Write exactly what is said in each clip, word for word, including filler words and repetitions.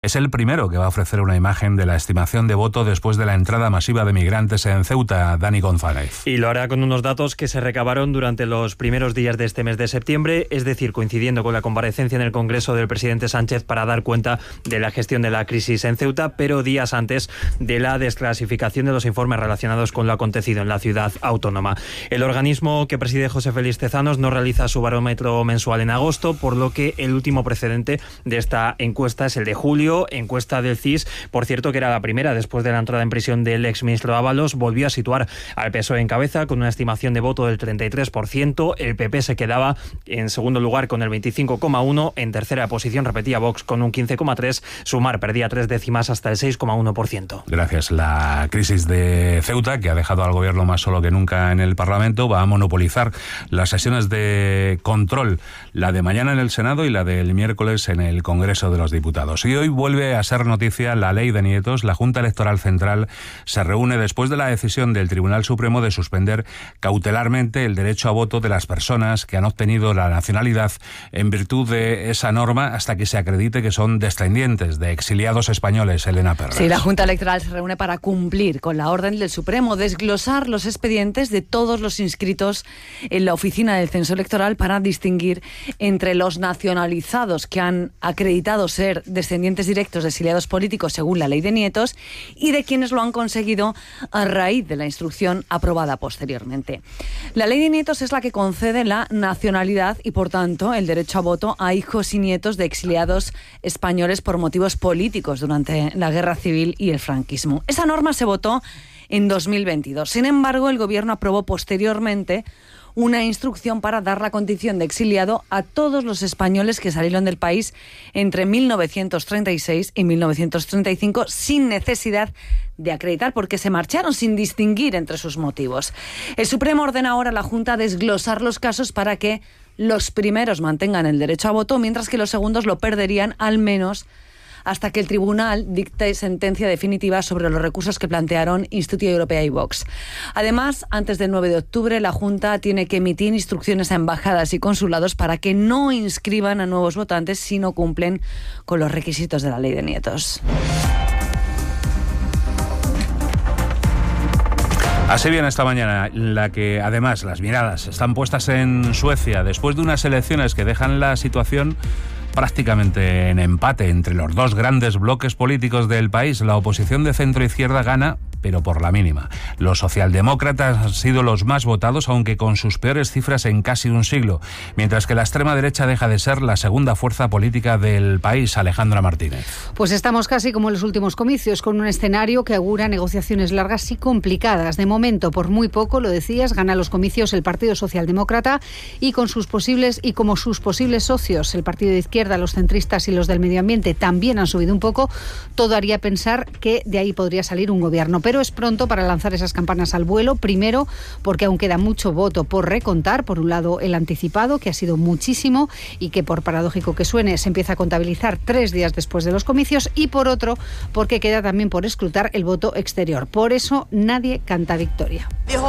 Es el primero que va a ofrecer una imagen de la estimación de voto después de la entrada masiva de migrantes en Ceuta. Dani González. Y lo hará con unos datos que se recabaron durante los primeros días de este mes de septiembre, es decir, coincidiendo con la comparecencia en el Congreso del presidente Sánchez para dar cuenta de la gestión de la crisis en Ceuta, pero días antes de la desclasificación de los informes relacionados con lo acontecido en la ciudad autónoma. El organismo que preside José Félix Tezanos no realiza su barómetro mensual en agosto, por lo que el último precedente de esta encuesta es el de julio. Encuesta del C I S, por cierto, que era la primera después de la entrada en prisión del exministro Ábalos, volvió a situar al P S O E en cabeza con una estimación de voto del treinta y tres por ciento. El P P se quedaba en segundo lugar con el veinticinco coma uno por ciento. En tercera posición repetía Vox con un quince coma tres por ciento. Sumar perdía tres décimas hasta el seis coma uno por ciento. Gracias. La crisis de Ceuta, que ha dejado al gobierno más solo que nunca en el Parlamento, va a monopolizar las sesiones de control, la de mañana en el Senado y la del miércoles en el Congreso de los Diputados. Y hoy vuelve a ser noticia la ley de nietos. La Junta Electoral Central se reúne después de la decisión del Tribunal Supremo de suspender cautelarmente el derecho a voto de las personas que han obtenido la nacionalidad en virtud de esa norma hasta que se acredite que son descendientes de exiliados españoles. Elena Perras. Sí, la Junta Electoral se reúne para cumplir con la orden del Supremo, desglosar los expedientes de todos los inscritos en la oficina del Censo Electoral para distinguir entre los nacionalizados que han acreditado ser descendientes directos de exiliados políticos según la ley de nietos y de quienes lo han conseguido a raíz de la instrucción aprobada posteriormente. La ley de nietos es la que concede la nacionalidad y, por tanto, el derecho a voto a hijos y nietos de exiliados españoles por motivos políticos durante la Guerra Civil y el franquismo. Esa norma se votó en dos mil veintidós. Sin embargo, el Gobierno aprobó posteriormente una instrucción para dar la condición de exiliado a todos los españoles que salieron del país entre mil novecientos treinta y seis y mil novecientos treinta y cinco sin necesidad de acreditar, porque se marcharon sin distinguir entre sus motivos. El Supremo ordena ahora a la Junta desglosar los casos para que los primeros mantengan el derecho a voto, mientras que los segundos lo perderían al menos hasta que el tribunal dicte sentencia definitiva sobre los recursos que plantearon Instituto Europea y Vox. Además, antes del nueve de octubre, la Junta tiene que emitir instrucciones a embajadas y consulados para que no inscriban a nuevos votantes si no cumplen con los requisitos de la ley de nietos. Así viene esta mañana, en la que además las miradas están puestas en Suecia después de unas elecciones que dejan la situación prácticamente en empate entre los dos grandes bloques políticos del país. La oposición de centro-izquierda gana, pero por la mínima. Los socialdemócratas han sido los más votados, aunque con sus peores cifras en casi un siglo, mientras que la extrema derecha deja de ser la segunda fuerza política del país. Alejandra Martínez. Pues estamos casi como en los últimos comicios, con un escenario que augura negociaciones largas y complicadas. De momento, por muy poco, lo decías, gana los comicios el Partido Socialdemócrata y con sus posibles y como sus posibles socios, el Partido de Izquierda, los centristas y los del medio ambiente, también han subido un poco. Todo haría pensar que de ahí podría salir un gobierno. Pero es pronto para lanzar esas campanas al vuelo, primero porque aún queda mucho voto por recontar. Por un lado, el anticipado, que ha sido muchísimo y que, por paradójico que suene, se empieza a contabilizar tres días después de los comicios, y por otro, porque queda también por escrutar el voto exterior. Por eso nadie canta victoria.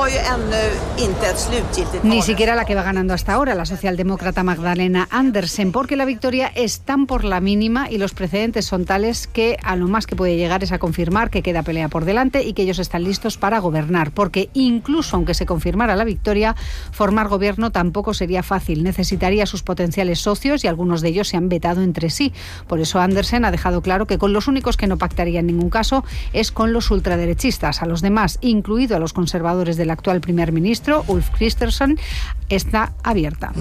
Ni siquiera la que va ganando hasta ahora, la socialdemócrata Magdalena Andersen, porque la victoria es tan por la mínima y los precedentes son tales que a lo más que puede llegar es a confirmar que queda pelea por delante y que ellos están listos para gobernar, porque incluso aunque se confirmara la victoria, formar gobierno tampoco sería fácil. Necesitaría a sus potenciales socios y algunos de ellos se han vetado entre sí. Por eso Andersen ha dejado claro que con los únicos que no pactaría en ningún caso es con los ultraderechistas. A los demás, incluido a los conservadores del actual primer ministro, Ulf Kristersson, está abierta.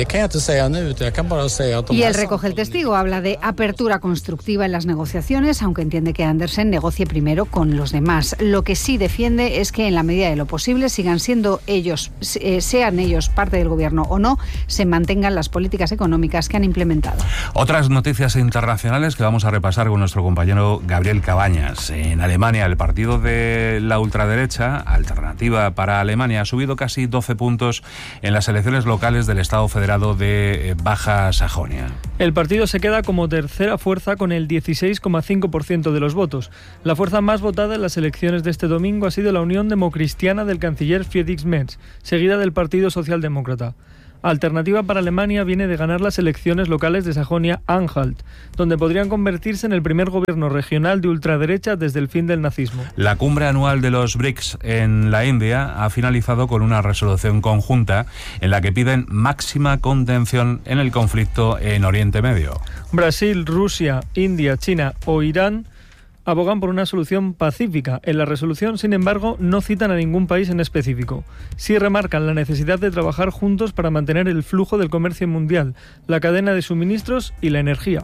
Y él recoge el testigo, habla de apertura constructiva en las negociaciones, aunque entiende que Andersen negocie primero con los demás. Lo que sí defiende es que en la medida de lo posible sigan siendo ellos, eh, sean ellos parte del gobierno o no, se mantengan las políticas económicas que han implementado. Otras noticias internacionales que vamos a repasar con nuestro compañero Gabriel Cabañas. En Alemania, el partido de la ultraderecha, Alternativa para Alemania, ha subido casi doce puntos en las elecciones locales del Estado Federado de Baja Sajonia. El partido se queda como tercera fuerza con el dieciséis coma cinco por ciento de los votos. La fuerza más votada en las elecciones de este domingo ha sido la Unión Democristiana del canciller Friedrich Merz, seguida del Partido Socialdemócrata. Alternativa para Alemania viene de ganar las elecciones locales de Sajonia-Anhalt, donde podrían convertirse en el primer gobierno regional de ultraderecha desde el fin del nazismo. La cumbre anual de los B R I C S en la India ha finalizado con una resolución conjunta en la que piden máxima contención en el conflicto en Oriente Medio. Brasil, Rusia, India, China o Irán abogan por una solución pacífica. En la resolución, sin embargo, no citan a ningún país en específico. Sí remarcan la necesidad de trabajar juntos para mantener el flujo del comercio mundial, la cadena de suministros y la energía.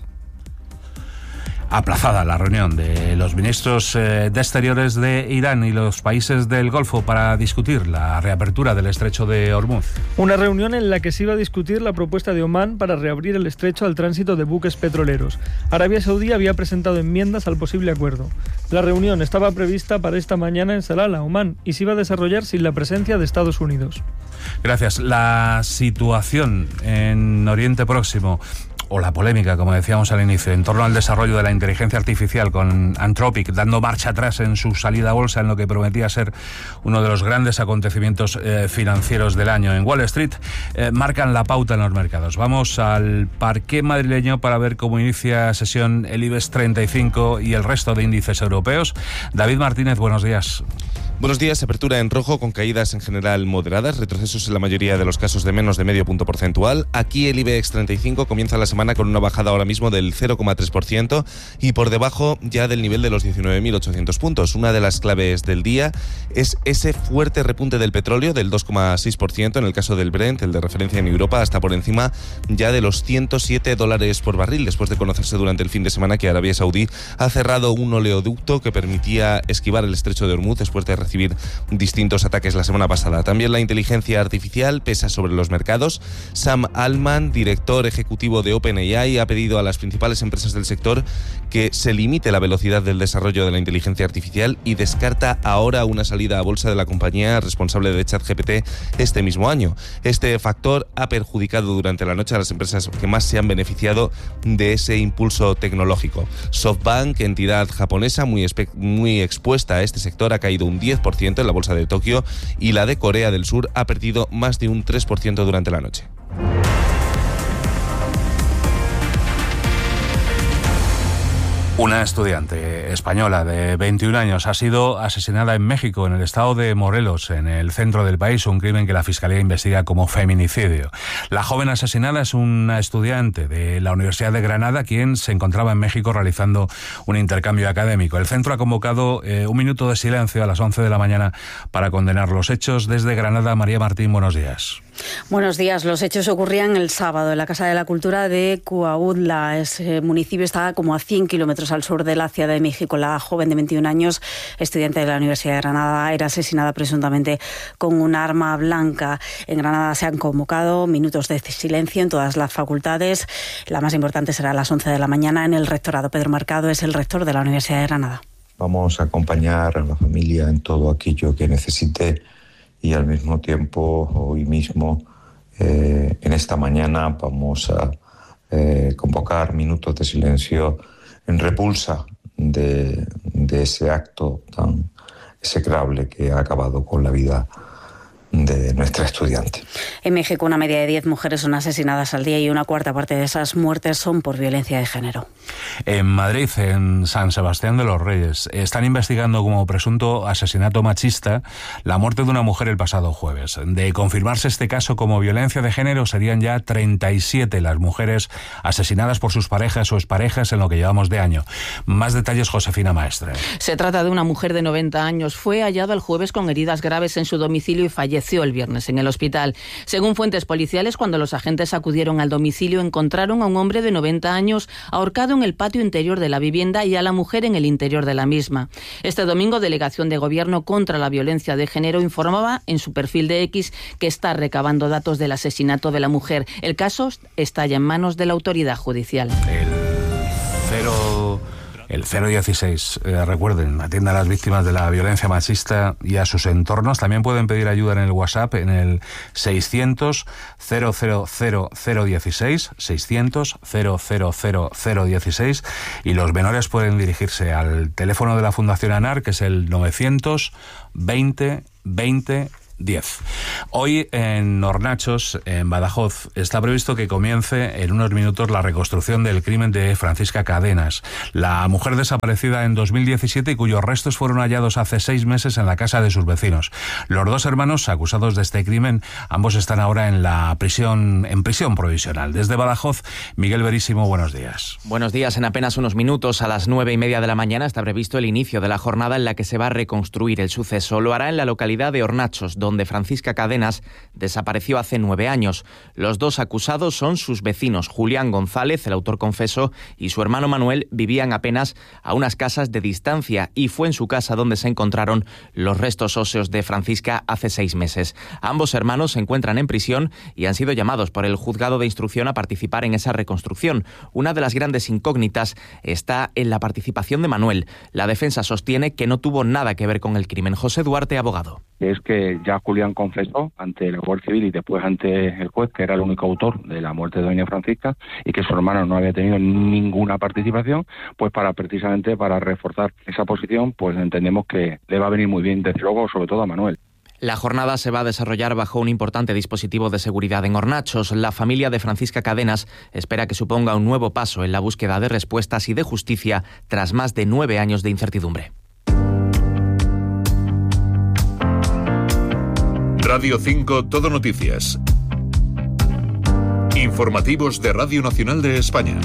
Aplazada la reunión de los ministros eh, de Exteriores de Irán y los países del Golfo para discutir la reapertura del estrecho de Hormuz. Una reunión en la que se iba a discutir la propuesta de Omán para reabrir el estrecho al tránsito de buques petroleros. Arabia Saudí había presentado enmiendas al posible acuerdo. La reunión estaba prevista para esta mañana en Salalah, Omán, y se iba a desarrollar sin la presencia de Estados Unidos. Gracias. La situación en Oriente Próximo, o la polémica, como decíamos al inicio, en torno al desarrollo de la inteligencia artificial, con Anthropic dando marcha atrás en su salida a bolsa en lo que prometía ser uno de los grandes acontecimientos eh, financieros del año en Wall Street, eh, marcan la pauta en los mercados. Vamos al parqué madrileño para ver cómo inicia sesión el IBEX treinta y cinco y el resto de índices europeos. David Martínez, buenos días. Buenos días. Apertura en rojo con caídas en general moderadas, retrocesos en la mayoría de los casos de menos de medio punto porcentual. Aquí el IBEX treinta y cinco comienza la semana con una bajada ahora mismo del cero coma tres por ciento y por debajo ya del nivel de los diecinueve mil ochocientos puntos. Una de las claves del día es ese fuerte repunte del petróleo del dos coma seis por ciento en el caso del Brent, el de referencia en Europa, hasta por encima ya de los ciento siete dólares por barril, después de conocerse durante el fin de semana que Arabia Saudí ha cerrado un oleoducto que permitía esquivar el estrecho de Hormuz después de recibir distintos ataques la semana pasada. También la inteligencia artificial pesa sobre los mercados. Sam Altman, director ejecutivo de OpenAI, ha pedido a las principales empresas del sector que se limite la velocidad del desarrollo de la inteligencia artificial y descarta ahora una salida a bolsa de la compañía responsable de ChatGPT este mismo año. Este factor ha perjudicado durante la noche a las empresas que más se han beneficiado de ese impulso tecnológico. SoftBank, entidad japonesa muy, muy expuesta a este sector, ha caído un diez por ciento en la bolsa de Tokio y la de Corea del Sur ha perdido más de un tres por ciento durante la noche. Una estudiante española de veintiún años ha sido asesinada en México, en el estado de Morelos, en el centro del país, un crimen que la Fiscalía investiga como feminicidio. La joven asesinada es una estudiante de la Universidad de Granada, quien se encontraba en México realizando un intercambio académico. El centro ha convocado eh, un minuto de silencio a las once de la mañana para condenar los hechos. Desde Granada, María Martín, buenos días. Buenos días. Los hechos ocurrían el sábado en la Casa de la Cultura de Cuautla. Ese municipio está como a cien kilómetros al sur de la Ciudad de México. La joven de veintiún años, estudiante de la Universidad de Granada, era asesinada presuntamente con un arma blanca. En Granada se han convocado minutos de silencio en todas las facultades. La más importante será a las once de la mañana en el rectorado. Pedro Mercado es el rector de la Universidad de Granada. Vamos a acompañar a la familia en todo aquello que necesite y al mismo tiempo, hoy mismo, eh, en esta mañana, vamos a eh, convocar minutos de silencio en repulsa de, de ese acto tan execrable que ha acabado con la vida de nuestra estudiante. En México, una media de diez mujeres son asesinadas al día y una cuarta parte de esas muertes son por violencia de género. En Madrid, en San Sebastián de los Reyes, están investigando como presunto asesinato machista la muerte de una mujer el pasado jueves. De confirmarse este caso como violencia de género, serían ya treinta y siete las mujeres asesinadas por sus parejas o exparejas en lo que llevamos de año. Más detalles, Josefina Maestre. Se trata de una mujer de noventa años. Fue hallada el jueves con heridas graves en su domicilio y falleció el viernes en el hospital. Según fuentes policiales, cuando los agentes acudieron al domicilio, encontraron a un hombre de noventa años ahorcado en el patio interior de la vivienda y a la mujer en el interior de la misma. Este domingo, Delegación de Gobierno contra la Violencia de Género informaba en su perfil de X que está recabando datos del asesinato de la mujer. El caso está ya en manos de la autoridad judicial. El cero... El cero dieciséis, eh, recuerden, atienda a las víctimas de la violencia machista y a sus entornos. También pueden pedir ayuda en el WhatsApp en el seiscientos cero cero cero cero dieciséis, seiscientos cero cero cero cero dieciséis, y los menores pueden dirigirse al teléfono de la Fundación ANAR, que es el novecientos veinte veinte diez. Hoy en Hornachos, en Badajoz, está previsto que comience en unos minutos la reconstrucción del crimen de Francisca Cadenas, la mujer desaparecida en dos mil diecisiete y cuyos restos fueron hallados hace seis meses en la casa de sus vecinos. Los dos hermanos acusados de este crimen, ambos están ahora en la prisión, en prisión provisional. Desde Badajoz, Miguel Verísimo, buenos días. Buenos días. En apenas unos minutos, a las nueve y media de la mañana, está previsto el inicio de la jornada en la que se va a reconstruir el suceso. Lo hará en la localidad de Hornachos, donde Francisca Cadenas desapareció hace nueve años. Los dos acusados son sus vecinos. Julián González, el autor confeso, y su hermano Manuel vivían apenas a unas casas de distancia y fue en su casa donde se encontraron los restos óseos de Francisca hace seis meses. Ambos hermanos se encuentran en prisión y han sido llamados por el juzgado de instrucción a participar en esa reconstrucción. Una de las grandes incógnitas está en la participación de Manuel. La defensa sostiene que no tuvo nada que ver con el crimen. José Duarte, abogado. Es que ya Julián confesó ante la Guardia Civil y después ante el juez que era el único autor de la muerte de doña Francisca y que su hermano no había tenido ninguna participación, pues para precisamente para reforzar esa posición, pues entendemos que le va a venir muy bien, desde luego, sobre todo a Manuel. La jornada se va a desarrollar bajo un importante dispositivo de seguridad en Hornachos. La familia de Francisca Cadenas espera que suponga un nuevo paso en la búsqueda de respuestas y de justicia tras más de nueve años de incertidumbre. Radio cinco Todo Noticias. Informativos de Radio Nacional de España.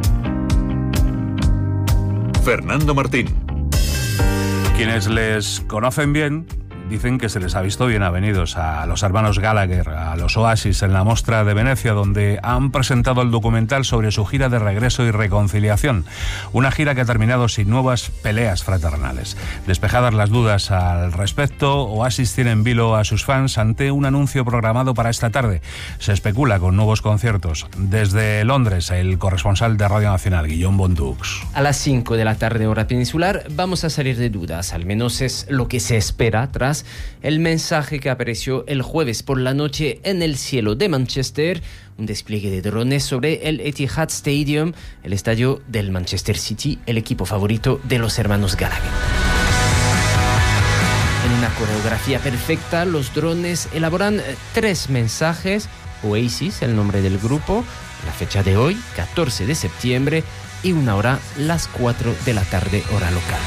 Fernando Martín. Quienes les conocen bien dicen que se les ha visto bien avenidos a los hermanos Gallagher, a los Oasis, en la Mostra de Venecia, donde han presentado el documental sobre su gira de regreso y reconciliación. Una gira que ha terminado sin nuevas peleas fraternales. Despejadas las dudas al respecto, Oasis tiene en vilo a sus fans ante un anuncio programado para esta tarde. Se especula con nuevos conciertos. Desde Londres, el corresponsal de Radio Nacional, Guillaume Bondux. A las cinco de la tarde, hora peninsular, vamos a salir de dudas. Al menos es lo que se espera tras el mensaje que apareció el jueves por la noche en el cielo de Manchester, un despliegue de drones sobre el Etihad Stadium, el estadio del Manchester City, el equipo favorito de los hermanos Gallagher. En una coreografía perfecta, los drones elaboran tres mensajes: Oasis, el nombre del grupo, la fecha de hoy, catorce de septiembre, y una hora, las cuatro de la tarde, hora local.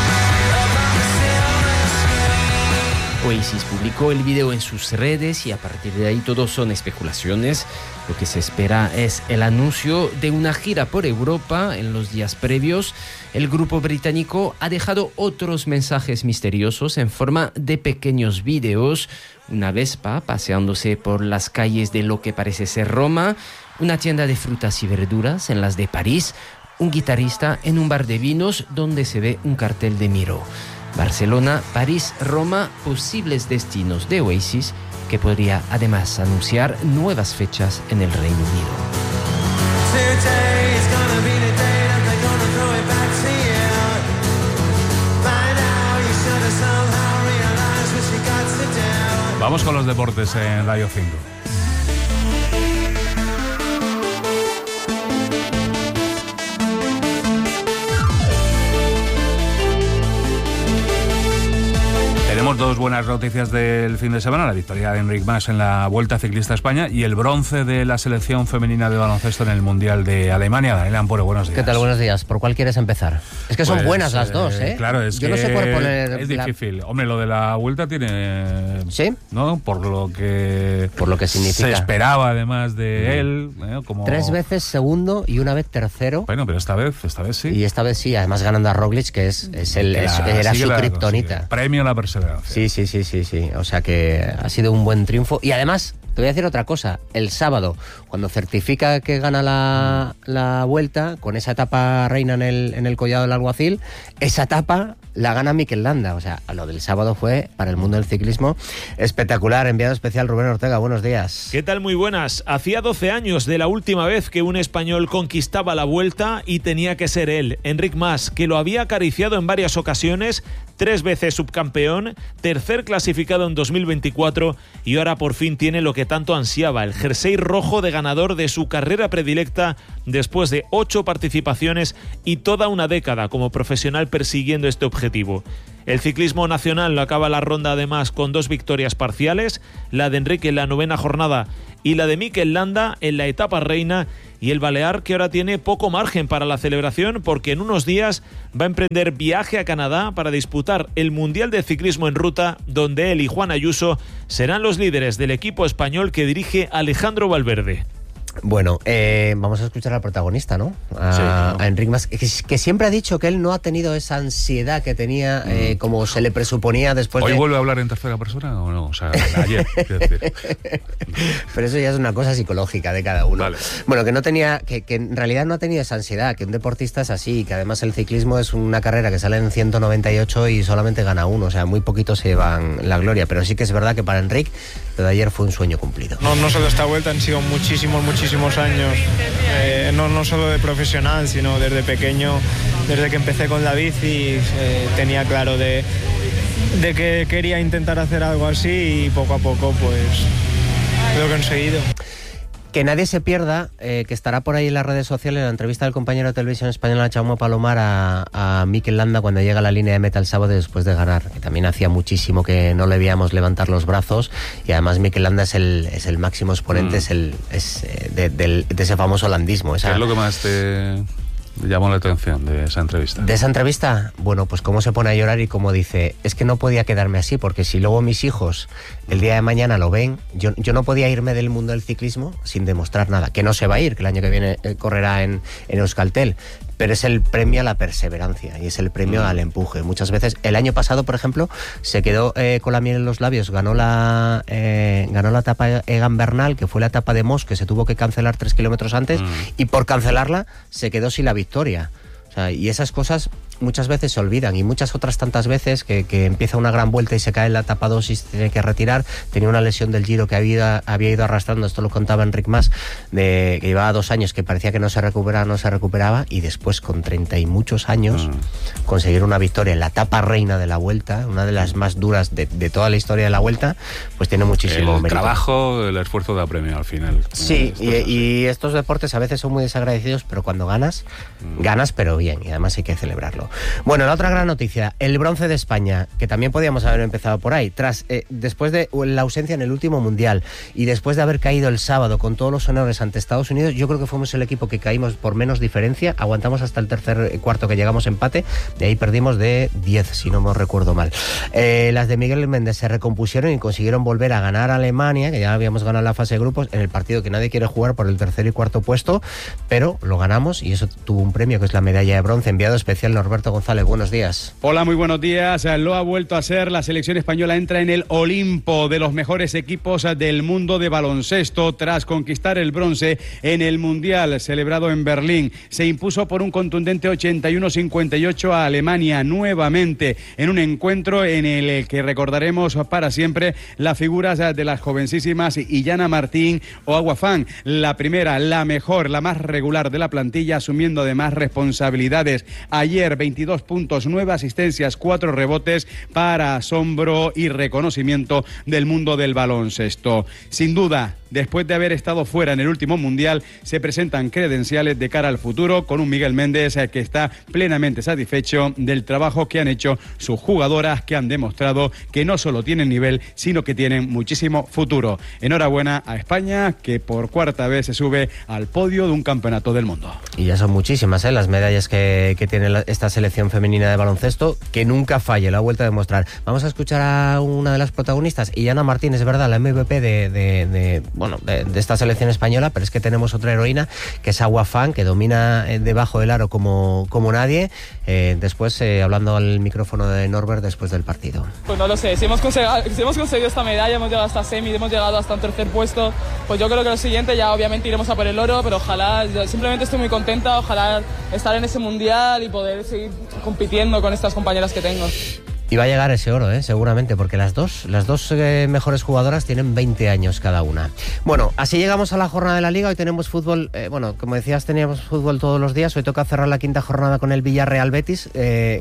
Oasis publicó el video en sus redes y a partir de ahí todo son especulaciones. Lo que se espera es el anuncio de una gira por Europa en los días previos. El grupo británico ha dejado otros mensajes misteriosos en forma de pequeños videos. Una Vespa paseándose por las calles de lo que parece ser Roma, una tienda de frutas y verduras en las de París, un guitarrista en un bar de vinos donde se ve un cartel de Miro. Barcelona, París, Roma, posibles destinos de Oasis, que podría además anunciar nuevas fechas en el Reino Unido. Vamos con los deportes en Radio cinco. Tenemos dos buenas noticias del fin de semana: la victoria de Enric Mas en la Vuelta Ciclista a España y el bronce de la selección femenina de baloncesto en el Mundial de Alemania. Daniel Amporo, buenos días. ¿Qué tal? Buenos días. ¿Por cuál quieres empezar? Es que son pues, buenas las dos, ¿eh? Claro, es Yo que no sé por poner es la... difícil. Hombre, lo de la Vuelta tiene... ¿Sí? ¿No? Por lo que... Por lo que significa. Se esperaba además de él. ¿eh? Como... Tres veces segundo y una vez tercero. Bueno, pero esta vez, esta vez sí. Y esta vez sí, además ganando a Roglic, que es, es el, es, era su kriptonita. Premio a la perseverancia. Sí, sí, sí, sí, sí. O sea que ha sido un buen triunfo. Y además, te voy a decir otra cosa. El sábado, cuando certifica que gana la, la Vuelta, con esa etapa reina en el, en el Collado del Alguacil, esa etapa la gana Mikel Landa. O sea, lo del sábado fue, para el mundo del ciclismo, espectacular. Enviado especial Rubén Ortega, buenos días. ¿Qué tal? Muy buenas. Hacía doce años de la última vez que un español conquistaba la Vuelta y tenía que ser él, Enric Mas, que lo había acariciado en varias ocasiones, tres veces subcampeón, tercer clasificado en dos mil veinticuatro y ahora por fin tiene lo que que tanto ansiaba, el jersey rojo de ganador de su carrera predilecta después de ocho participaciones y toda una década como profesional persiguiendo este objetivo. El ciclismo nacional lo acaba la ronda además con dos victorias parciales, la de Enrique en la novena jornada y la de Mikel Landa en la etapa reina, y el balear que ahora tiene poco margen para la celebración porque en unos días va a emprender viaje a Canadá para disputar el Mundial de Ciclismo en Ruta, donde él y Juan Ayuso serán los líderes del equipo español que dirige Alejandro Valverde. Bueno, eh, vamos a escuchar al protagonista, ¿no? A, sí, claro. a Enric Mas, que, que siempre ha dicho que él no ha tenido esa ansiedad que tenía, eh, como se le presuponía después ¿Hoy de... vuelve a hablar en tercera persona o no? O sea, ayer, quiero decir. Pero eso ya es una cosa psicológica de cada uno. Vale. Bueno, que no tenía, que, que en realidad no ha tenido esa ansiedad, que un deportista es así, que además el ciclismo es una carrera que sale en ciento noventa y ocho y solamente gana uno, o sea, muy poquitos se llevan la gloria, pero sí que es verdad que para Enric lo de ayer fue un sueño cumplido. No, no solo esta vuelta, han sido muchísimos, muchísimos años, eh, no, no solo de profesional, sino desde pequeño, desde que empecé con la bici, eh, tenía claro de, de que quería intentar hacer algo así y poco a poco pues lo he conseguido. Que nadie se pierda, eh, que estará por ahí en las redes sociales, en la entrevista del compañero de televisión española Jaume Palomar a, a Mikel Landa cuando llega a la línea de meta el sábado después de ganar, que también hacía muchísimo que no le veíamos levantar los brazos, y además Mikel Landa es el, es el máximo exponente mm. es el, es, eh, de, de, de ese famoso landismo. Esa, ¿Qué es lo que más te llamó la atención de esa entrevista? De esa entrevista, bueno, pues cómo se pone a llorar y cómo dice, es que no podía quedarme así, porque si luego mis hijos el día de mañana lo ven, yo, yo no podía irme del mundo del ciclismo sin demostrar nada, que no se va a ir, que el año que viene correrá en, en Euskaltel, pero es el premio a la perseverancia y es el premio mm. al empuje. Muchas veces, el año pasado, por ejemplo, se quedó eh, con la miel en los labios, ganó la eh, ganó la etapa Egan Bernal, que fue la etapa de Mos, que se tuvo que cancelar tres kilómetros antes, mm. y por cancelarla se quedó sin la victoria. O sea, y esas cosas muchas veces se olvidan, y muchas otras tantas veces que, que empieza una gran vuelta y se cae en la etapa dos y se tiene que retirar. Tenía una lesión del Giro que había, había ido arrastrando, esto lo contaba Enric Mas, de, que llevaba dos años que parecía que no se recuperaba, no se recuperaba, y después con treinta y muchos años mm. conseguir una victoria en la etapa reina de la Vuelta, una de las más duras de, de toda la historia de la Vuelta, pues tiene muchísimo el mérito. Trabajo, el esfuerzo da premio al final. Sí, y, y estos deportes a veces son muy desagradecidos, pero cuando ganas, mm. ganas pero bien, y además hay que celebrarlo. Bueno, la otra gran noticia, el bronce de España, que también podíamos haber empezado por ahí, tras eh, después de la ausencia en el último mundial y después de haber caído el sábado con todos los honores ante Estados Unidos, yo creo que fuimos el equipo que caímos por menos diferencia, aguantamos hasta el tercer cuarto que llegamos empate, de ahí perdimos de diez, si no me recuerdo mal. Eh, las de Miguel Méndez se recompusieron y consiguieron volver a ganar a Alemania, que ya habíamos ganado la fase de grupos, en el partido que nadie quiere jugar por el tercer y cuarto puesto, pero lo ganamos y eso tuvo un premio que es la medalla de bronce. Enviado especial Norberto González, buenos días. Hola, muy buenos días. Lo ha vuelto a ser, la selección española entra en el Olimpo de los mejores equipos del mundo de baloncesto tras conquistar el bronce en el Mundial celebrado en Berlín. Se impuso por un contundente ochenta y uno a cincuenta y ocho a Alemania, nuevamente en un encuentro en el que recordaremos para siempre las figuras de las jovencísimas Iyana Martín o Agua Fan, la primera, la mejor, la más regular de la plantilla, asumiendo además responsabilidades. Ayer veintidós puntos, nueve asistencias, cuatro rebotes para asombro y reconocimiento del mundo del baloncesto. Sin duda, después de haber estado fuera en el último mundial, se presentan credenciales de cara al futuro con un Miguel Méndez que está plenamente satisfecho del trabajo que han hecho sus jugadoras, que han demostrado que no solo tienen nivel, sino que tienen muchísimo futuro. Enhorabuena a España, que por cuarta vez se sube al podio de un campeonato del mundo. Y ya son muchísimas, ¿eh?, las medallas que, que tiene la, esta selección femenina de baloncesto, que nunca falle, lo ha vuelto a demostrar. Vamos a escuchar a una de las protagonistas, Iyana Martín, es verdad, la M V P de, de, de bueno, de, de esta selección española, pero es que tenemos otra heroína, que es Agua Fan, que domina debajo del aro como, como nadie. Eh, después, eh, hablando al micrófono de Norbert después del partido. Pues no lo sé, si hemos, conseguido, si hemos conseguido esta medalla, hemos llegado hasta semi, hemos llegado hasta un tercer puesto, pues yo creo que lo siguiente ya obviamente iremos a por el oro, pero ojalá, simplemente estoy muy contenta, ojalá estar en ese mundial y poder seguir compitiendo con estas compañeras que tengo. Y va a llegar ese oro, ¿eh? Seguramente, porque las dos, las dos eh, mejores jugadoras tienen veinte años cada una. Bueno, así llegamos a la jornada de la Liga. Hoy tenemos fútbol, eh, bueno, como decías, teníamos fútbol todos los días. Hoy toca cerrar la quinta jornada con el Villarreal Betis. Eh,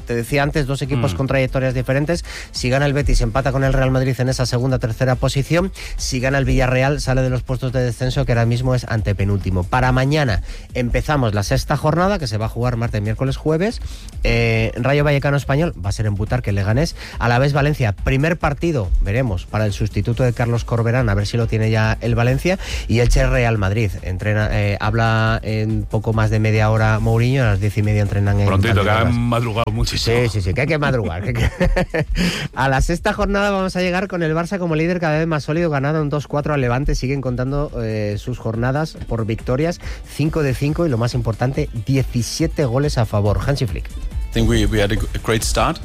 te decía antes, dos equipos Mm. con trayectorias diferentes. Si gana el Betis, empata con el Real Madrid en esa segunda, tercera posición. Si gana el Villarreal, sale de los puestos de descenso, que ahora mismo es antepenúltimo. Para mañana empezamos la sexta jornada, que se va a jugar martes, miércoles, jueves. Eh, Rayo Vallecano Español va a ser en Butarque, Leganés. Alavés Valencia, primer partido, veremos, para el sustituto de Carlos Corberán, a ver si lo tiene ya el Valencia. Y Elche Real Madrid. Entrena, eh, habla en poco más de media hora Mourinho, a las diez y media entrenan en Prontito, que han Valdebebas. madrugado muchísimo. Sí, sí, sí, que hay que madrugar. que hay que- A la sexta jornada vamos a llegar con el Barça como líder cada vez más sólido. Ganaron dos cuatro al Levante, siguen contando eh, sus jornadas por victorias, cinco de cinco y lo más importante, diecisiete goles a favor. Hansi Flick. I think we, we had a g- a great start.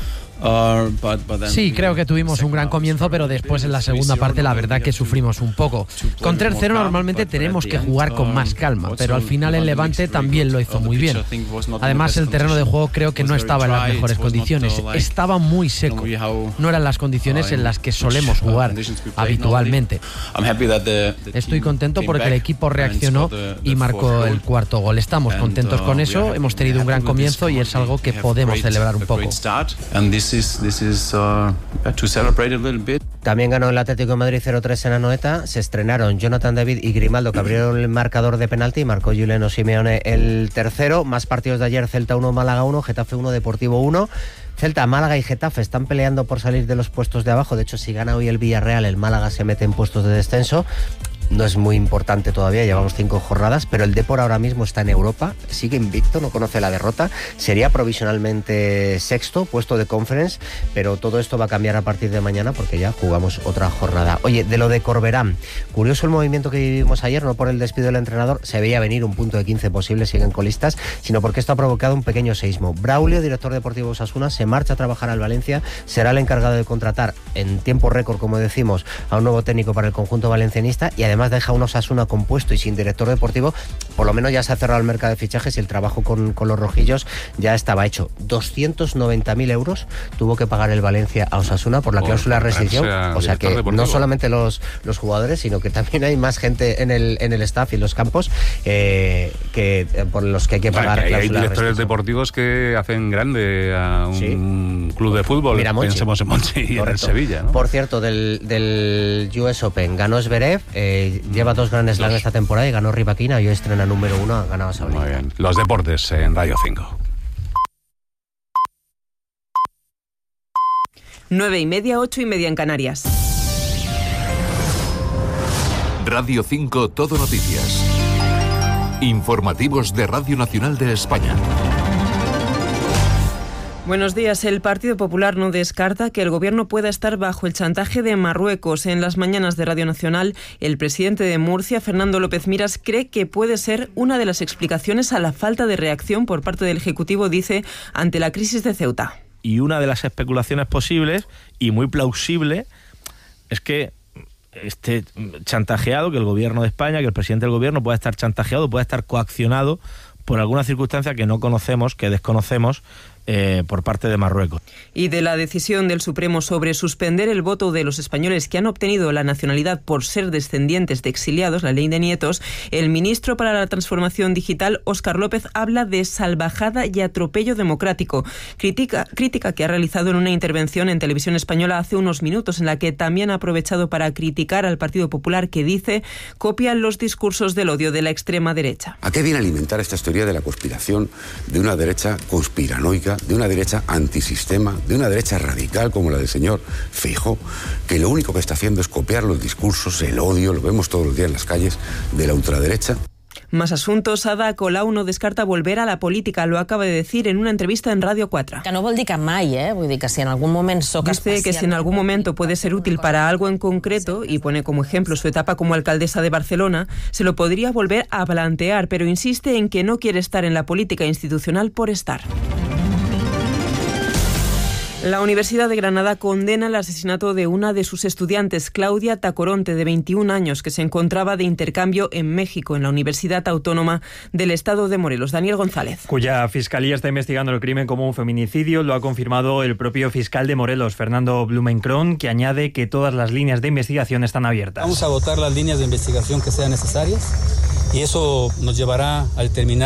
Uh, but, but then Sí, creo que tuvimos un gran comienzo, pero después en la segunda parte la verdad que sufrimos un poco. Con tres cero normalmente tenemos que jugar con más calma, pero al final el Levante también lo hizo muy bien. Además, el terreno de juego creo que no estaba en las mejores condiciones, estaba muy seco. No eran las condiciones en las que solemos jugar habitualmente. I'm happy that the, the Estoy team contento came porque el back equipo and reaccionó scored the- y the marcó fourth el goal. cuarto gol. Estamos And, contentos uh, con we eso, are hemos tenido un gran happy with this comienzo y es score. algo que We have podemos great- celebrar un a poco. great start, and this is this is uh, to celebrate a little bit. También ganó el Atlético de Madrid cero tres en Anoeta. Se estrenaron Jonathan David y Grimaldo, que abrieron el marcador de penalti, y marcó Juliano Simeone el tercero. Más partidos de ayer: Celta uno, Málaga uno, Getafe uno, Deportivo uno. Celta, Málaga y Getafe están peleando por salir de los puestos de abajo. De hecho, si gana hoy el Villarreal, el Málaga se mete en puestos de descenso. No es muy importante todavía, llevamos cinco jornadas, pero el Depor ahora mismo está en Europa, sigue invicto, no conoce la derrota, sería provisionalmente sexto, puesto de Conference, pero todo esto va a cambiar a partir de mañana porque ya jugamos otra jornada. Oye, de lo de Corberán, curioso el movimiento que vivimos ayer, no por el despido del entrenador, se veía venir un punto de quince posible, siguen colistas, sino porque esto ha provocado un pequeño seísmo. Braulio, director deportivo de Osasuna, se marcha a trabajar al Valencia, será el encargado de contratar en tiempo récord, como decimos, a un nuevo técnico para el conjunto valencianista, y además deja un Osasuna compuesto y sin director deportivo. Por lo menos ya se ha cerrado el mercado de fichajes y el trabajo con, con los rojillos ya estaba hecho. doscientos noventa mil euros tuvo que pagar el Valencia a Osasuna por la Por cláusula de rescisión. comprarse a O sea que director no deportivo. solamente los, los jugadores, sino que también hay más gente en el, en el staff y los campos eh, que eh, por los que hay que Bueno, pagar que hay cláusula de directores rescisión. deportivos que hacen grande a un club de fútbol. Mira, Monchi. Pensemos en Monchi y en el Correcto. Sevilla, ¿no? Por cierto, del, del U S Open ganó Zverev, eh, lleva dos Grand Slam esta temporada y ganó Rybakina, y hoy estrena número uno, ha ganado a Sablé. Muy bien. Los deportes en Radio cinco. Nueve y media, ocho y media en Canarias. Radio cinco Todo Noticias. Informativos de Radio Nacional de España. Buenos días. El Partido Popular no descarta que el Gobierno pueda estar bajo el chantaje de Marruecos. En las mañanas de Radio Nacional, el presidente de Murcia, Fernando López Miras, cree que puede ser una de las explicaciones a la falta de reacción por parte del Ejecutivo, dice, ante la crisis de Ceuta. Y una de las especulaciones posibles y muy plausible es que esté chantajeado, que el Gobierno de España, que el presidente del Gobierno pueda estar chantajeado, pueda estar coaccionado por alguna circunstancia que no conocemos, que desconocemos, eh, por parte de Marruecos. Y de la decisión del Supremo sobre suspender el voto de los españoles que han obtenido la nacionalidad por ser descendientes de exiliados, la ley de nietos, el ministro para la Transformación Digital, Óscar López, habla de salvajada y atropello democrático. Critica, crítica que ha realizado en una intervención en Televisión Española hace unos minutos, en la que también ha aprovechado para criticar al Partido Popular, que dice copian los discursos del odio de la extrema derecha. ¿A qué viene alimentar esta teoría de la conspiración de una derecha conspiranoica, de una derecha antisistema, de una derecha radical como la del señor Feijóo, que lo único que está haciendo es copiar los discursos, el odio, lo vemos todos los días en las calles, de la ultraderecha? Más asuntos. Ada Colau no descarta volver a la política, lo acaba de decir en una entrevista en Radio cuatro. Que no vol dir que mai, eh? Vull dir que si en algún moment soc Dice que si en algún momento puede ser útil para algo en concreto, y pone como ejemplo su etapa como alcaldesa de Barcelona, se lo podría volver a plantear, pero insiste en que no quiere estar en la política institucional por estar. La Universidad de Granada condena el asesinato de una de sus estudiantes, Claudia Tacoronte, de veintiún años, que se encontraba de intercambio en México, en la Universidad Autónoma del Estado de Morelos. Daniel González. Cuya fiscalía está investigando el crimen como un feminicidio, lo ha confirmado el propio fiscal de Morelos, Fernando Blumenkron, que añade que todas las líneas de investigación están abiertas. Vamos a agotar las líneas de investigación que sean necesarias y eso nos llevará a determinar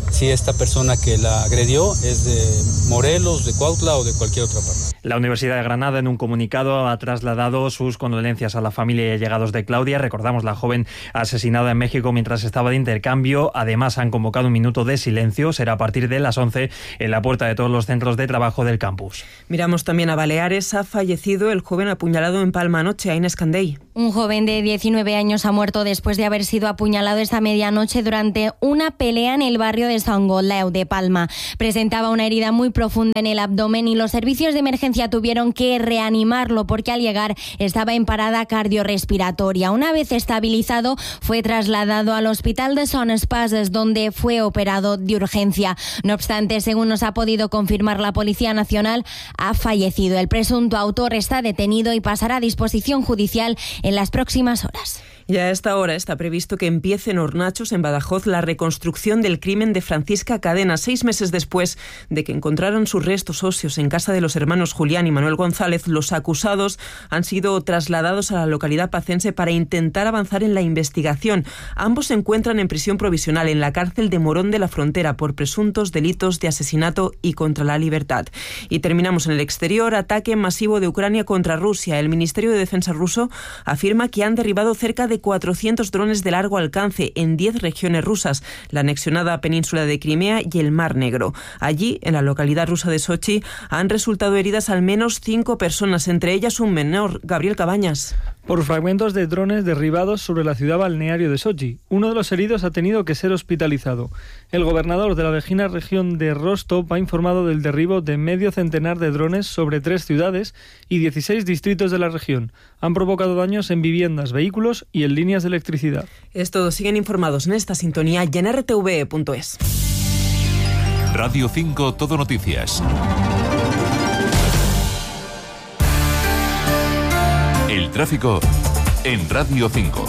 si esta persona que la agredió es de Morelos, de Cuautla o de cualquier otra parte. La Universidad de Granada, en un comunicado, ha trasladado sus condolencias a la familia y allegados de Claudia. Recordamos, la joven asesinada en México mientras estaba de intercambio. Además, han convocado un minuto de silencio. Será a partir de las once en la puerta de todos los centros de trabajo del campus. Miramos también a Baleares. Ha fallecido el joven apuñalado en Palma anoche, Inés Candey. Un joven de diecinueve años ha muerto después de haber sido apuñalado esta medianoche durante una pelea en el barrio de San Goleu de Palma. Presentaba una herida muy profunda en el abdomen y los servicios de emergencia tuvieron que reanimarlo porque al llegar estaba en parada cardiorrespiratoria. Una vez estabilizado, fue trasladado al hospital de Son Espases, donde fue operado de urgencia. No obstante, según nos ha podido confirmar la Policía Nacional, ha fallecido. El presunto autor está detenido y pasará a disposición judicial en las próximas horas. Y a esta hora está previsto que empiece en Hornachos, en Badajoz, la reconstrucción del crimen de Francisca Cadena, seis meses después de que encontraran sus restos óseos en casa de los hermanos Julián y Manuel González. Los acusados han sido trasladados a la localidad pacense para intentar avanzar en la investigación. Ambos se encuentran en prisión provisional en la cárcel de Morón de la Frontera por presuntos delitos de asesinato y contra la libertad. Y terminamos en el exterior. Ataque masivo de Ucrania contra Rusia. El Ministerio de Defensa ruso afirma que han derribado cerca de cuatrocientos drones de largo alcance en diez regiones rusas, la anexionada península de Crimea y el Mar Negro. Allí, en la localidad rusa de Sochi, han resultado heridas al menos cinco personas, entre ellas un menor. Gabriel Cabañas. Por fragmentos de drones derribados sobre la ciudad balneario de Sochi. Uno de los heridos ha tenido que ser hospitalizado. El gobernador de la vecina región de Rostov ha informado del derribo de medio centenar de drones sobre tres ciudades y dieciséis distritos de la región. Han provocado daños en viviendas, vehículos y en líneas de electricidad. Es todo. Siguen informados en esta sintonía y en r t v punto es. Radio cinco Todo Noticias. El tráfico en Radio cinco.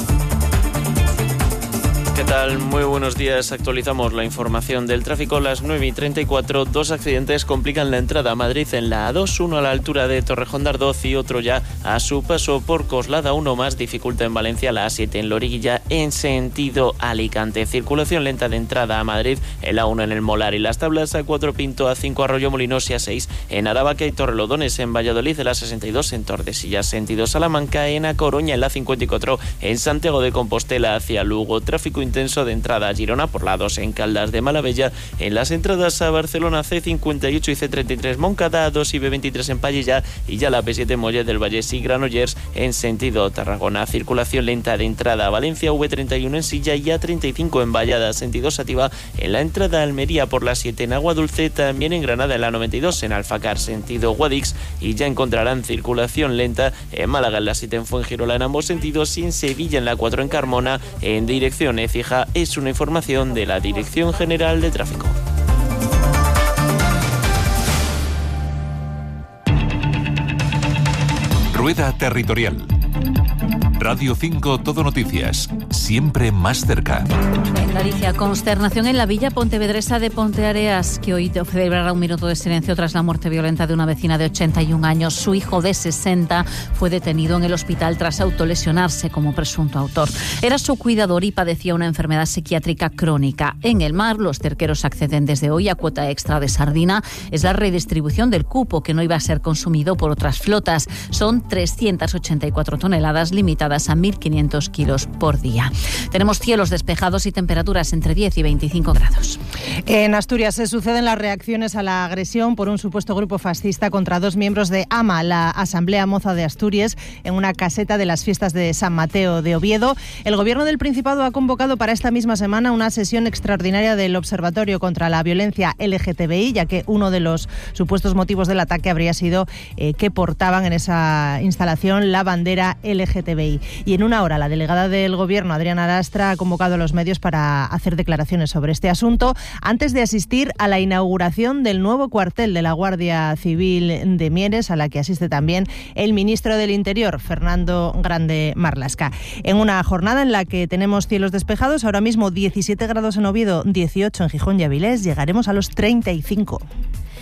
¿Qué tal? Muy buenos días. Actualizamos la información del tráfico. Las nueve y treinta y cuatro, dos accidentes complican la entrada a Madrid en la A dos, uno a la altura de Torrejón de Ardoz y otro ya a su paso por Coslada. Uno más dificulta en Valencia la A siete en Loriguilla en sentido Alicante. Circulación lenta de entrada a Madrid en la A uno en el Molar y Las Tablas, A cuatro Pinto, A cinco Arroyo Molinos y A seis en Aravaca y Torrelodones. En Valladolid, la sesenta y dos en Tordesillas sentido Salamanca, en A Coruña en la cincuenta y cuatro en Santiago de Compostela hacia Lugo. Tráfico intenso de entrada a Girona por la dos en Caldas de Malavella. En las entradas a Barcelona, C cincuenta y ocho y C treinta y tres Moncada, A dos y B veintitrés en Pallilla y ya la P siete Mollet del Valle y Granollers en sentido Tarragona. Circulación lenta de entrada a Valencia, V treinta y uno en Silla y A treinta y cinco en Vallada sentido Sativa. En la entrada a Almería por la siete en Agua Dulce, también en Granada en la noventa y dos en Alfacar sentido Guadix y ya encontrarán circulación lenta en Málaga en la siete en Fuengirola en ambos sentidos y en Sevilla en la cuatro en Carmona en dirección Écija. Es una información de la Dirección General de Tráfico. Rueda Territorial. Radio cinco Todo Noticias, siempre más cerca. En Galicia, consternación en la villa pontevedresa de Ponteareas, que hoy celebrará un minuto de silencio tras la muerte violenta de una vecina de ochenta y un años. Su hijo de sesenta fue detenido en el hospital tras autolesionarse como presunto autor. Era su cuidador y padecía una enfermedad psiquiátrica crónica. En el mar, los cerqueros acceden desde hoy a cuota extra de sardina. Es la redistribución del cupo que no iba a ser consumido por otras flotas. Son trescientas ochenta y cuatro toneladas limitadas a mil quinientos kilos por día. Tenemos cielos despejados y temperaturas entre diez y veinticinco grados. En Asturias se suceden las reacciones a la agresión por un supuesto grupo fascista contra dos miembros de AMA, la Asamblea Moza de Asturias, en una caseta de las fiestas de San Mateo de Oviedo. El Gobierno del Principado ha convocado para esta misma semana una sesión extraordinaria del Observatorio contra la Violencia L G T B I, ya que uno de los supuestos motivos del ataque habría sido eh, que portaban en esa instalación la bandera L G T B I. Y en una hora la delegada del Gobierno, Adriana Lastra, ha convocado a los medios para hacer declaraciones sobre este asunto antes de asistir a la inauguración del nuevo cuartel de la Guardia Civil de Mieres, a la que asiste también el ministro del Interior, Fernando Grande Marlaska. En una jornada en la que tenemos cielos despejados, ahora mismo diecisiete grados en Oviedo, dieciocho en Gijón y Avilés, llegaremos a los treinta y cinco.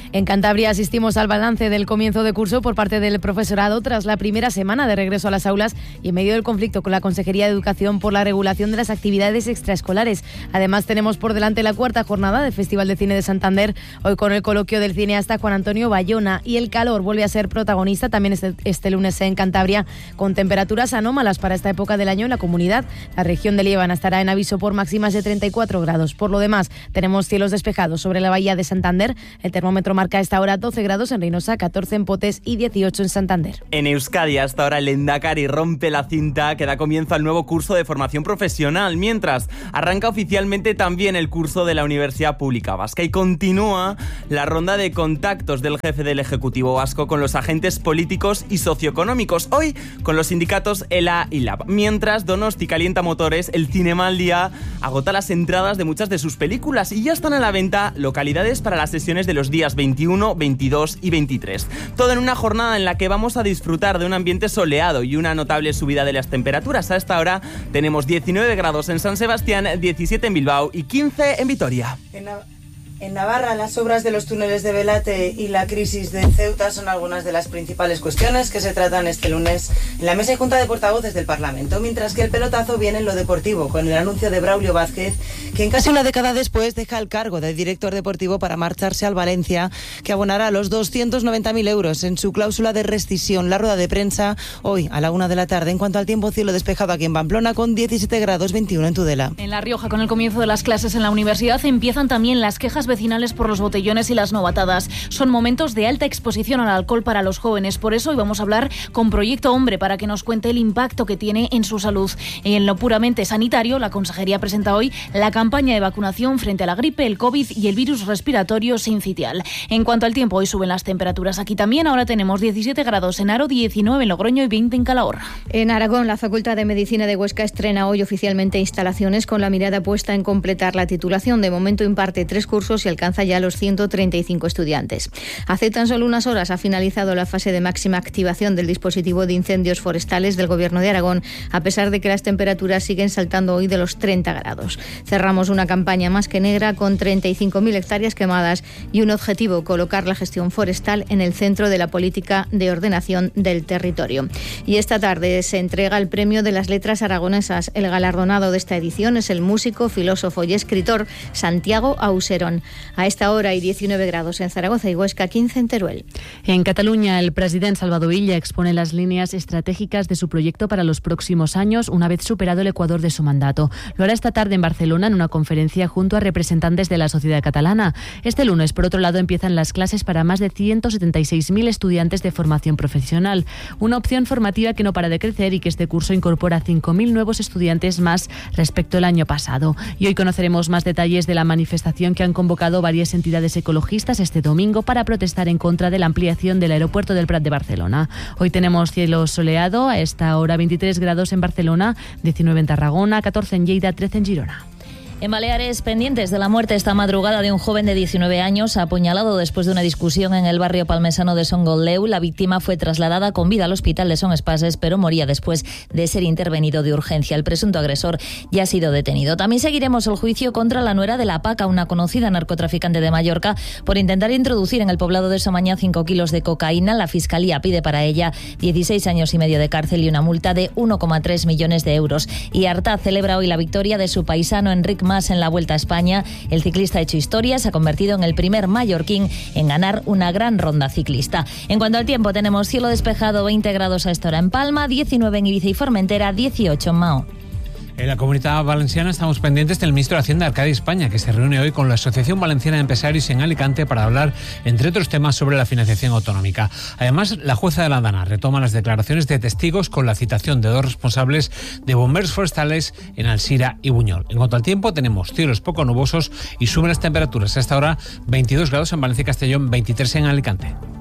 En Cantabria asistimos al balance del comienzo de curso por parte del profesorado tras la primera semana de regreso a las aulas y en medio del conflicto con la Consejería de Educación por la regulación de las actividades extraescolares. Además, tenemos por delante la cuarta jornada del Festival de Cine de Santander, hoy con el coloquio del cineasta Juan Antonio Bayona, y el calor vuelve a ser protagonista también este, este lunes en Cantabria, con temperaturas anómalas para esta época del año en la comunidad. La región de Líbana estará en aviso por máximas de treinta y cuatro grados. Por lo demás, tenemos cielos despejados sobre la bahía de Santander. El termómetro marca a esta hora doce grados en Reynosa, catorce en Potes y dieciocho en Santander. En Euskadi, hasta ahora el Lehendakari rompe la cinta que da comienzo al nuevo curso de formación profesional, mientras arranca oficialmente también el curso de la Universidad Pública Vasca y continúa la ronda de contactos del jefe del Ejecutivo Vasco con los agentes políticos y socioeconómicos, hoy con los sindicatos ELA y LAB. Mientras Donosti calienta motores, el Cinemaldia agota las entradas de muchas de sus películas y ya están a la venta localidades para las sesiones de los días veintiuno, veintidós y veintitrés. Todo en una jornada en la que vamos a disfrutar de un ambiente soleado y una notable subida de las temperaturas. A esta hora tenemos diecinueve grados en San Sebastián, diecisiete en Bilbao y quince en Vitoria. En la... En Navarra, las obras de los túneles de Belate y la crisis de Ceuta son algunas de las principales cuestiones que se tratan este lunes en la mesa y junta de portavoces del Parlamento, mientras que el pelotazo viene en lo deportivo, con el anuncio de Braulio Vázquez, quien casi una década después deja el cargo de director deportivo para marcharse al Valencia, que abonará los doscientos noventa mil euros en su cláusula de rescisión. La rueda de prensa hoy a la una de la tarde. En cuanto al tiempo, cielo despejado aquí en Pamplona con diecisiete grados, veintiuno en Tudela. En La Rioja, con el comienzo de las clases en la universidad, empiezan también las quejas vecinales por los botellones y las novatadas. Son momentos de alta exposición al alcohol para los jóvenes. Por eso hoy vamos a hablar con Proyecto Hombre para que nos cuente el impacto que tiene en su salud. En lo puramente sanitario, la Consejería presenta hoy la campaña de vacunación frente a la gripe, el COVID y el virus respiratorio sincitial. En cuanto al tiempo, hoy suben las temperaturas aquí también. Ahora tenemos diecisiete grados en Haro, diecinueve en Logroño y veinte en Calahorra. En Aragón, la Facultad de Medicina de Huesca estrena hoy oficialmente instalaciones con la mirada puesta en completar la titulación. De momento imparte tres cursos y alcanza ya los ciento treinta y cinco estudiantes. Hace tan solo unas horas ha finalizado la fase de máxima activación del dispositivo de incendios forestales del Gobierno de Aragón, a pesar de que las temperaturas siguen saltando hoy de los treinta grados. Cerramos una campaña más que negra con treinta y cinco mil hectáreas quemadas y un objetivo: colocar la gestión forestal en el centro de la política de ordenación del territorio. Y esta tarde se entrega el Premio de las Letras Aragonesas. El galardonado de esta edición es el músico, filósofo y escritor Santiago Auserón. A esta hora hay diecinueve grados en Zaragoza y Huesca, quince en Teruel. En Cataluña, el presidente Salvador Illa expone las líneas estratégicas de su proyecto para los próximos años, una vez superado el ecuador de su mandato. Lo hará esta tarde en Barcelona en una conferencia junto a representantes de la sociedad catalana. Este lunes, por otro lado, empiezan las clases para más de ciento setenta y seis mil estudiantes de formación profesional. Una opción formativa que no para de crecer y que este curso incorpora cinco mil nuevos estudiantes más respecto al año pasado. Y hoy conoceremos más detalles de la manifestación que han convocado varias entidades ecologistas este domingo para protestar en contra de la ampliación del aeropuerto del Prat de Barcelona. Hoy tenemos cielo soleado, a esta hora veintitrés grados en Barcelona, diecinueve en Tarragona, catorce en Lleida, trece en Girona. En Baleares, pendientes de la muerte esta madrugada de un joven de diecinueve años apuñalado después de una discusión en el barrio palmesano de Son Goldeu. La víctima fue trasladada con vida al hospital de Son Espases, pero moría después de ser intervenido de urgencia. El presunto agresor ya ha sido detenido. También seguiremos el juicio contra la nuera de la Paca, una conocida narcotraficante de Mallorca, por intentar introducir en el poblado de Somaña cinco kilos de cocaína. La Fiscalía pide para ella dieciséis años y medio de cárcel y una multa de uno coma tres millones de euros. Y Artaz celebra hoy la victoria de su paisano Enric Mas en la Vuelta a España. El ciclista ha hecho historia, se ha convertido en el primer mallorquín en ganar una gran ronda ciclista. En cuanto al tiempo, tenemos cielo despejado, veinte grados a esta hora en Palma, diecinueve en Ibiza y Formentera, dieciocho en Mao. En la Comunidad Valenciana estamos pendientes del ministro de Hacienda, Arcadi España, que se reúne hoy con la Asociación Valenciana de Empresarios en Alicante para hablar, entre otros temas, sobre la financiación autonómica. Además, la jueza de la Dana retoma las declaraciones de testigos con la citación de dos responsables de bomberos forestales en Alsira y Buñol. En cuanto al tiempo, tenemos cielos poco nubosos y suben las temperaturas. A esta hora, veintidós grados en Valencia y Castellón, veintitrés en Alicante.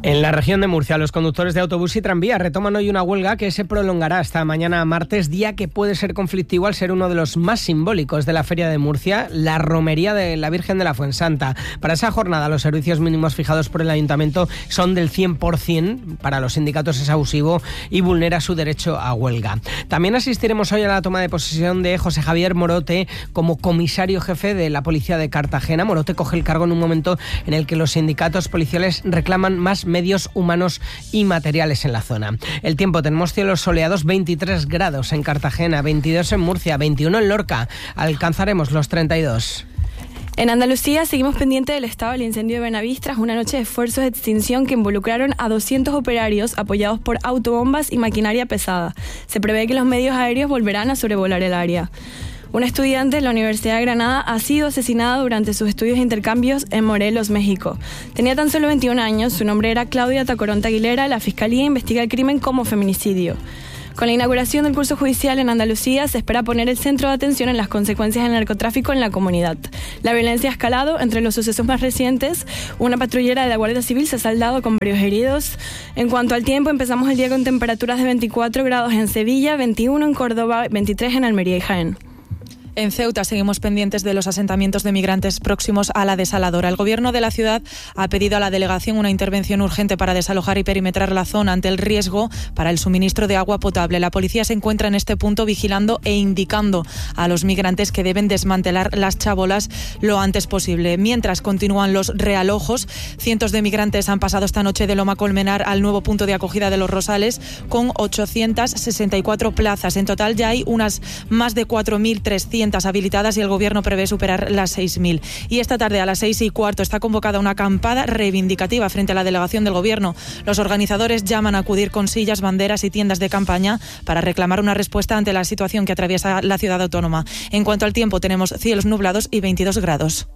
En la región de Murcia, los conductores de autobús y tranvía retoman hoy una huelga que se prolongará hasta mañana martes, día que puede ser conflictivo al ser uno de los más simbólicos de la Feria de Murcia, la Romería de la Virgen de la Fuensanta. Para esa jornada, los servicios mínimos fijados por el Ayuntamiento son del cien por ciento. Para los sindicatos es abusivo y vulnera su derecho a huelga. También asistiremos hoy a la toma de posesión de José Javier Morote como comisario jefe de la Policía de Cartagena. Morote coge el cargo en un momento en el que los sindicatos policiales reclaman más medios humanos y materiales en la zona. El tiempo, tenemos cielos soleados, veintitrés grados en Cartagena, veintidós en Murcia, veintiuno en Lorca. Alcanzaremos los treinta y dos. En Andalucía seguimos pendientes del estado del incendio de Benavís tras una noche de esfuerzos de extinción que involucraron a doscientos operarios apoyados por autobombas y maquinaria pesada. Se prevé que los medios aéreos volverán a sobrevolar el área. Un estudiante de la Universidad de Granada ha sido asesinado durante sus estudios de intercambios en Morelos, México. Tenía tan solo veintiún años, su nombre era Claudia Tacoronte Aguilera. La Fiscalía investiga el crimen como feminicidio. Con la inauguración del curso judicial en Andalucía se espera poner el centro de atención en las consecuencias del narcotráfico en la comunidad. La violencia ha escalado. Entre los sucesos más recientes, una patrullera de la Guardia Civil se ha saldado con varios heridos. En cuanto al tiempo, empezamos el día con temperaturas de veinticuatro grados en Sevilla, veintiuno en Córdoba, veintitrés en Almería y Jaén. En Ceuta seguimos pendientes de los asentamientos de migrantes próximos a la desaladora. El gobierno de la ciudad ha pedido a la delegación una intervención urgente para desalojar y perimetrar la zona ante el riesgo para el suministro de agua potable. La policía se encuentra en este punto vigilando e indicando a los migrantes que deben desmantelar las chabolas lo antes posible. Mientras continúan los realojos, cientos de migrantes han pasado esta noche de Loma Colmenar al nuevo punto de acogida de Los Rosales con ochocientas sesenta y cuatro plazas. En total ya hay unas más de cuatro mil trescientas habilitadas y el gobierno prevé superar las seis mil. Y esta tarde a las seis y cuarto está convocada una acampada reivindicativa frente a la delegación del gobierno. Los organizadores llaman a acudir con sillas, banderas y tiendas de campaña para reclamar una respuesta ante la situación que atraviesa la ciudad autónoma. En cuanto al tiempo, tenemos cielos nublados y veintidós grados.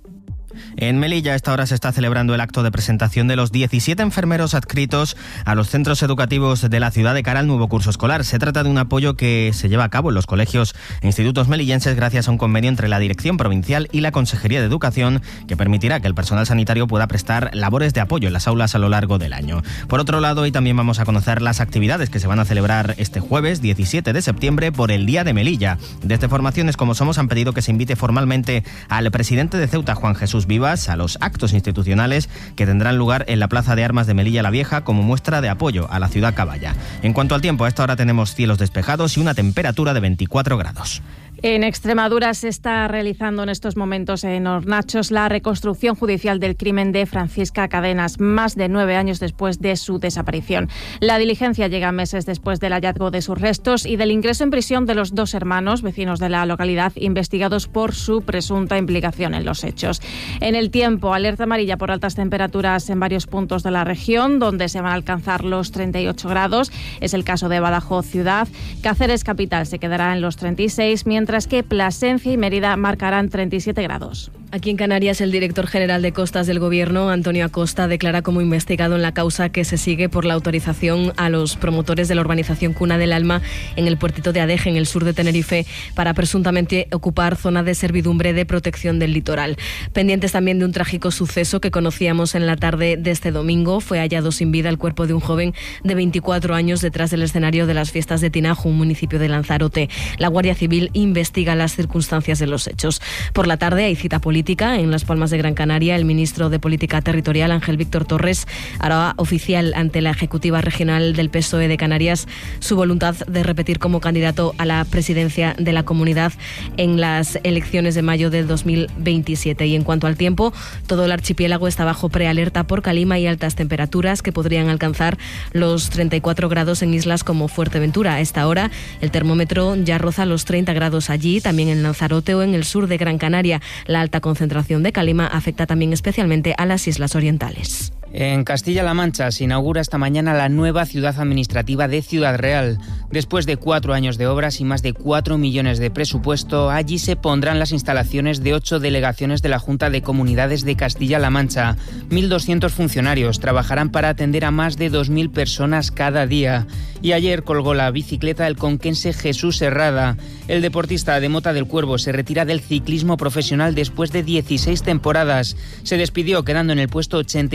En Melilla a esta hora se está celebrando el acto de presentación de los diecisiete enfermeros adscritos a los centros educativos de la ciudad de cara al nuevo curso escolar. Se trata de un apoyo que se lleva a cabo en los colegios e institutos melillenses gracias a un convenio entre la Dirección Provincial y la Consejería de Educación que permitirá que el personal sanitario pueda prestar labores de apoyo en las aulas a lo largo del año. Por otro lado, hoy también vamos a conocer las actividades que se van a celebrar este jueves diecisiete de septiembre por el Día de Melilla. Desde Formaciones Como Somos han pedido que se invite formalmente al presidente de Ceuta, Juan Jesús Vivas, a los actos institucionales que tendrán lugar en la Plaza de Armas de Melilla la Vieja como muestra de apoyo a la ciudad caballa. En cuanto al tiempo, a esta hora tenemos cielos despejados y una temperatura de veinticuatro grados. En Extremadura se está realizando en estos momentos en Hornachos la reconstrucción judicial del crimen de Francisca Cadenas, más de nueve años después de su desaparición. La diligencia llega meses después del hallazgo de sus restos y del ingreso en prisión de los dos hermanos, vecinos de la localidad, investigados por su presunta implicación en los hechos. En el tiempo, alerta amarilla por altas temperaturas en varios puntos de la región, donde se van a alcanzar los treinta y ocho grados. Es el caso de Badajoz ciudad. Cáceres capital se quedará en los treinta y seis, mientras mientras que Plasencia y Mérida marcarán treinta y siete grados. Aquí en Canarias, el director general de Costas del Gobierno, Antonio Acosta, declara como investigado en la causa que se sigue por la autorización a los promotores de la urbanización Cuna del Alma en el puertito de Adeje, en el sur de Tenerife, para presuntamente ocupar zona de servidumbre de protección del litoral. Pendientes también de un trágico suceso que conocíamos en la tarde de este domingo. Fue hallado sin vida el cuerpo de un joven de veinticuatro años detrás del escenario de las fiestas de Tinajo, un municipio de Lanzarote. La Guardia Civil investiga las circunstancias de los hechos. Por la tarde hay cita política en Las Palmas de Gran Canaria. El ministro de Política Territorial, Ángel Víctor Torres, hará oficial ante la Ejecutiva Regional del P S O E de Canarias su voluntad de repetir como candidato a la presidencia de la comunidad en las elecciones de mayo de dos mil veintisiete. Y en cuanto al tiempo, todo el archipiélago está bajo prealerta por calima y altas temperaturas que podrían alcanzar los treinta y cuatro grados en islas como Fuerteventura. A esta hora el termómetro ya roza los treinta grados allí, también en Lanzarote o en el sur de Gran Canaria. La alta concentración de calima afecta también especialmente a las islas orientales. En Castilla-La Mancha se inaugura esta mañana la nueva ciudad administrativa de Ciudad Real. Después de cuatro años de obras y más de cuatro millones de presupuesto, allí se pondrán las instalaciones de ocho delegaciones de la Junta de Comunidades de Castilla-La Mancha. mil doscientos funcionarios trabajarán para atender a más de dos mil personas cada día. Y ayer colgó la bicicleta el conquense Jesús Herrada. El deportista de Mota del Cuervo se retira del ciclismo profesional después de dieciséis temporadas. Se despidió quedando en el puesto ochenta y cinco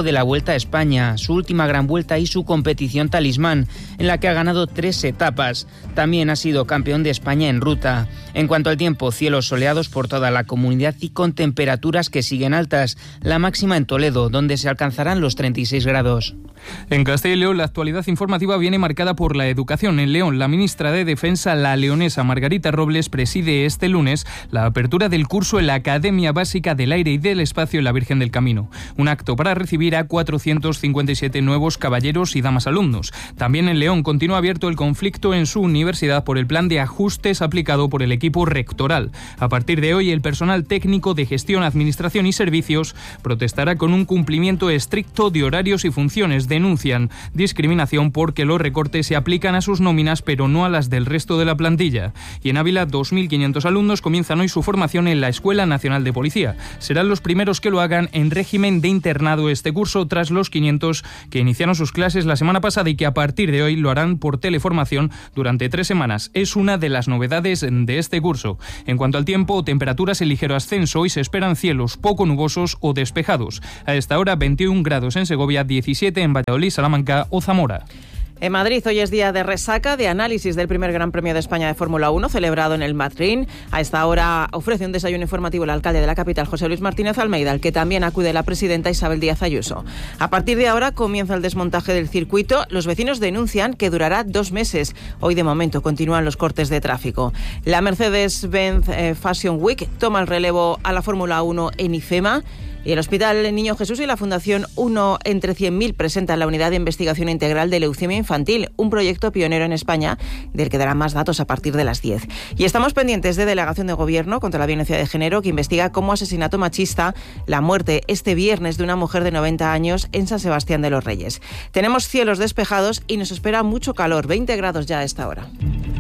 de la Vuelta a España, su última gran vuelta y su competición talismán, en la que ha ganado tres etapas. También ha sido campeón de España en ruta. En cuanto al tiempo, cielos soleados por toda la comunidad y con temperaturas que siguen altas. La máxima en Toledo, donde se alcanzarán los treinta y seis grados. En Castilla y León, la actualidad informativa viene marcada por la educación. En León, la ministra de Defensa, la leonesa Margarita Robles, preside este lunes la apertura del curso en la Academia Básica del Aire y del Espacio en la Virgen del Camino. Un acto para recibir a cuatrocientos cincuenta y siete nuevos caballeros y damas alumnos. También en León continúa abierto el conflicto en su universidad por el plan de ajustes aplicado por el equipo rectoral. A partir de hoy, el personal técnico de gestión, administración y servicios protestará con un cumplimiento estricto de horarios y funciones. Denuncian discriminación porque los recortes se aplican a sus nóminas pero no a las del resto de la plantilla. Y en Ávila, dos mil quinientos alumnos comienzan hoy su formación en la Escuela Nacional de Policía. Serán los primeros que lo hagan en régimen de internado este curso, tras los quinientos que iniciaron sus clases la semana pasada y que a partir de hoy lo harán por teleformación durante tres semanas. Es una de las novedades de este curso. En cuanto al tiempo, temperaturas en ligero ascenso. Hoy se esperan cielos poco nubosos o despejados. A esta hora, veintiún grados en Segovia, diecisiete en Valladolid, Salamanca o Zamora. En Madrid hoy es día de resaca, de análisis del primer Gran Premio de España de Fórmula uno celebrado en el Madrid. A esta hora ofrece un desayuno informativo el alcalde de la capital, José Luis Martínez Almeida, al que también acude la presidenta Isabel Díaz Ayuso. A partir de ahora comienza el desmontaje del circuito. Los vecinos denuncian que durará dos meses. Hoy de momento continúan los cortes de tráfico. La Mercedes-Benz eh, Fashion Week toma el relevo a la Fórmula uno en IFEMA. Y el Hospital Niño Jesús y la Fundación uno entre cien mil presentan la Unidad de Investigación Integral de Leucemia Infantil, un proyecto pionero en España del que darán más datos a partir de las diez. Y estamos pendientes de Delegación de Gobierno contra la Violencia de Género, que investiga como asesinato machista la muerte este viernes de una mujer de noventa años en San Sebastián de los Reyes. Tenemos cielos despejados y nos espera mucho calor, veinte grados ya a esta hora.